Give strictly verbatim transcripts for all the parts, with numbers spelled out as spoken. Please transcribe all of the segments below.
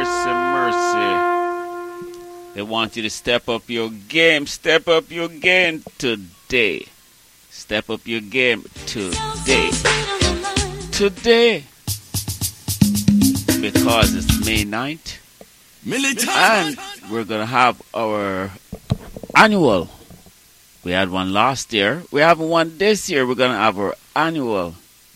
mercy, mercy. They want you to step up your game. Step up your game today. Step up your game today. Today. Because it's May ninth. And we're going to have our annual. We had one last year. We have one this year. We're going to have our annual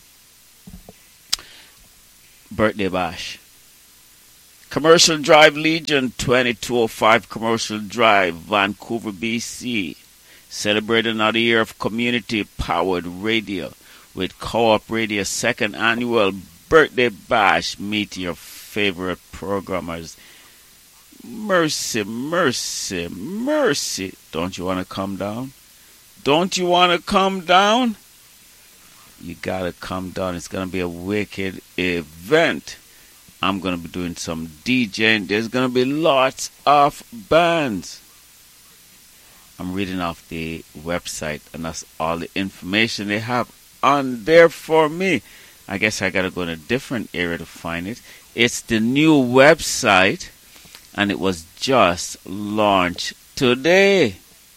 birthday bash. Commercial Drive Legion, twenty-two oh five Commercial Drive, Vancouver, B C. Celebrate another year of community-powered radio with Co-op Radio's second annual birthday bash. Meet your favorite programmers. Mercy, mercy, mercy. Don't you want to come down? Don't you want to come down? You got to come down. It's going to be a wicked event. I'm going to be doing some DJing. There's going to be lots of bands. I'm reading off the website, and that's all the information they have on there for me. I guess I got to go in a different area to find it. It's the new website, and it was just launched today.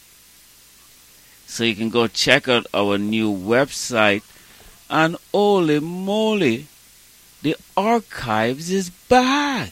So you can go check out our new website, and holy moly, the archives is back.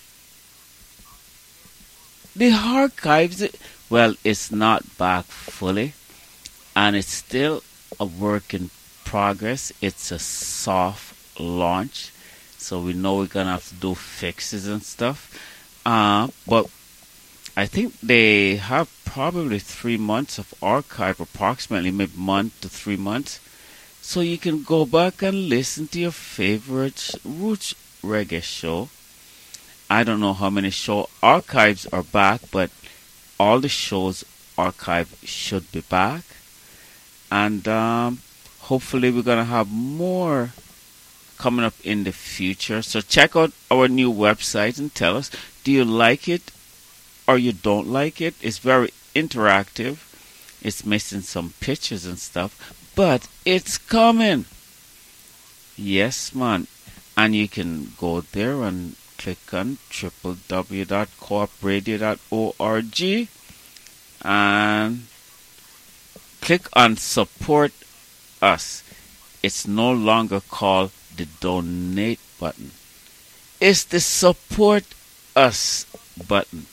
The archives, well, it's not back fully, and it's still a work in progress. It's a soft launch, so we know we're going to have to do fixes and stuff. Uh, but I think they have probably three months of archive, approximately maybe month to three months. So you can go back and listen to your favorite roots reggae show. I don't know how many show archives are back, but all the shows archive should be back. And um, hopefully we're going to have more coming up in the future. So check out our new website and tell us, do you like it or you don't like it? It's very interactive. It's missing some pictures and stuff. But it's coming. Yes, man. And you can go there and click on w w w dot coop radio dot org and click on support us. It's no longer called the donate button. It's the support us button.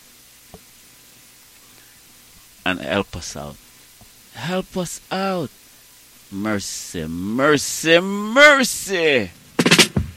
And help us out. Help us out. Mercy, mercy, mercy.